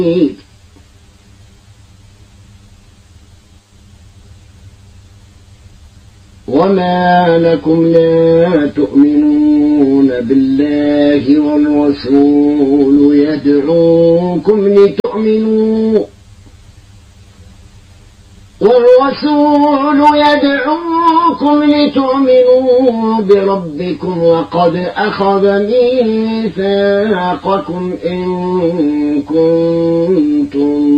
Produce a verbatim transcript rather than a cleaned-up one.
وما لكم لا تؤمنون بالله والرسول يدعوكم لتؤمنوا والرسول يدعوكم لتؤمنوا بربكم وقد أخذ ميثاقكم إن كنتم